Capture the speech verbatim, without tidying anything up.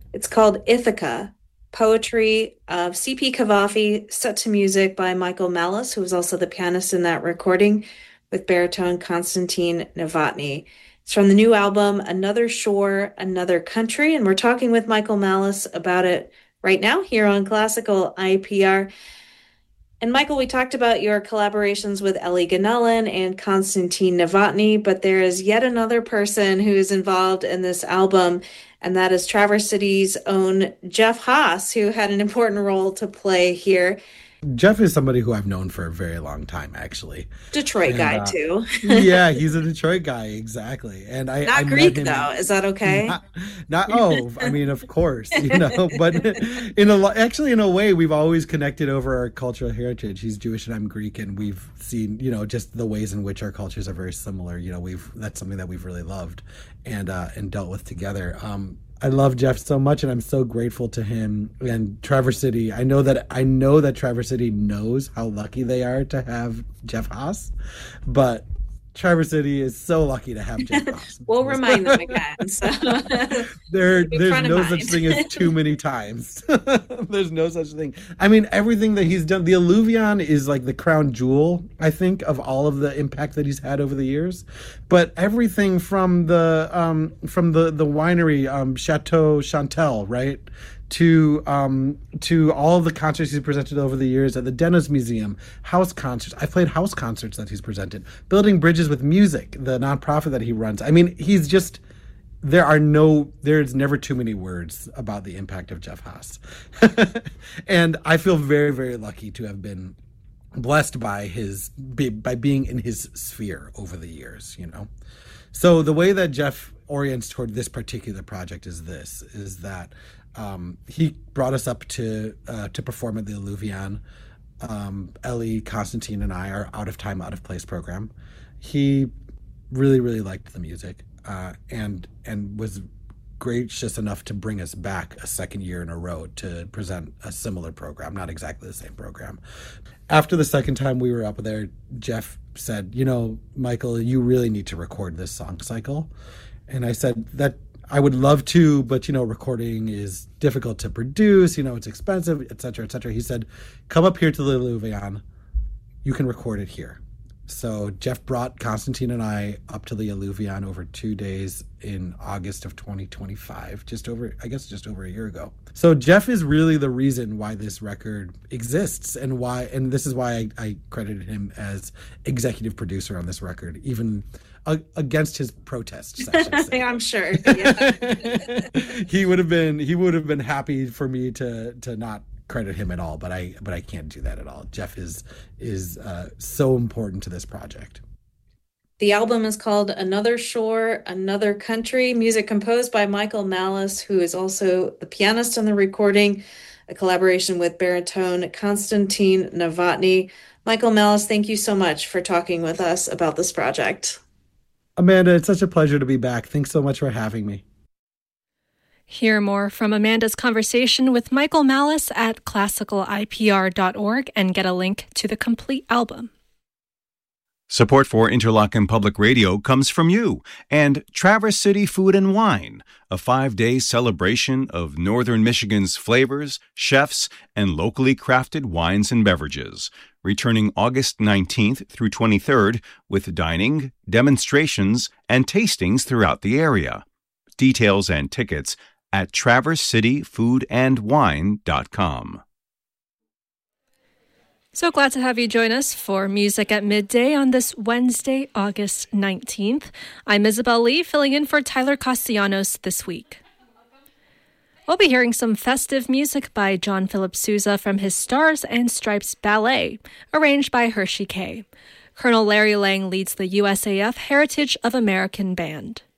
It's called Ithaca, poetry of C P. Cavafy, set to music by Michael Malice, who was also the pianist in that recording, with baritone Konstantin Novotny. It's from the new album, Another Shore, Another Country, and we're talking with Michael Malice about it right now here on Classical I P R. And Michael, we talked about your collaborations with Ellie Ganellan and Konstantin Novotny, but there is yet another person who is involved in this album, and that is Traverse City's own Jeff Haas, who had an important role to play here. Jeff is somebody who I've known for a very long time, actually. Detroit and, guy, uh, too. Yeah, he's a Detroit guy, exactly. And I Not I Greek, met him, though. Is that okay? Not, not oh, I mean, of course, you know. But in a actually, in a way, we've always connected over our cultural heritage. He's Jewish and I'm Greek, and we've seen, you know, just the ways in which our cultures are very similar. You know, we've that's something that we've really loved and uh, and dealt with together. Um, I love Jeff so much, and I'm so grateful to him and Traverse City. I know that I know that Traverse City knows how lucky they are to have Jeff Haas, but Traverse City is so lucky to have Jeff Haas. We'll remind them again. So. there, there's no such thing as too many times. There's no such thing. I mean, everything that he's done, the Alluvion is like the crown jewel, I think, of all of the impact that he's had over the years. But everything from the um, from the the winery, um, Chateau Chantel, right? to um, to all the concerts he's presented over the years at the Dennis Museum, house concerts. I've played house concerts that he's presented. Building Bridges with Music, the nonprofit that he runs. I mean, he's just, there are no, there's never too many words about the impact of Jeff Haas. And I feel very, very lucky to have been blessed by his, by being in his sphere over the years, you know? So the way that Jeff orients toward this particular project is this, is that Um, he brought us up to uh, to perform at the Alluvion. Um, Ellie, Konstantin, and I are out of time, out of place program. He really, really liked the music uh, and and was gracious enough to bring us back a second year in a row to present a similar program, not exactly the same program. After the second time we were up there, Jeff said, you know, Michael, you really need to record this song cycle. And I said, that I would love to, but, you know, recording is difficult to produce, you know, it's expensive, et cetera, et cetera. He said, come up here to the Alluvion. You can record it here. So Jeff brought Konstantin and I up to the Alluvion over two days in August of twenty twenty-five, just over, I guess, just over a year ago. So Jeff is really the reason why this record exists, and why, and this is why I, I credited him as executive producer on this record, even uh, against his protests. I'm sure. Yeah. he would have been, he would have been happy for me to to not credit him at all, but I but I can't do that at all. Jeff is is uh, so important to this project. The album is called Another Shore, Another Country, music composed by Michael Malice, who is also the pianist on the recording, a collaboration with baritone Konstantin Novotny. Michael Malice, thank you so much for talking with us about this project. Amanda, it's such a pleasure to be back. Thanks so much for having me. Hear more from Amanda's conversation with Michael Malice at classical I P R dot org and get a link to the complete album. Support for Interlochen Public Radio comes from you and Traverse City Food and Wine, a five-day celebration of Northern Michigan's flavors, chefs, and locally crafted wines and beverages, returning August nineteenth through twenty-third with dining, demonstrations, and tastings throughout the area. Details and tickets at traverse city food and wine dot com. So glad to have you join us for Music at Midday on this Wednesday, August nineteenth. I'm Isabel Lee, filling in for Tyler Castellanos this week. We'll be hearing some festive music by John Philip Sousa from his Stars and Stripes Ballet, arranged by Hershey K. Colonel Larry Lang leads the U S A F Heritage of American Band.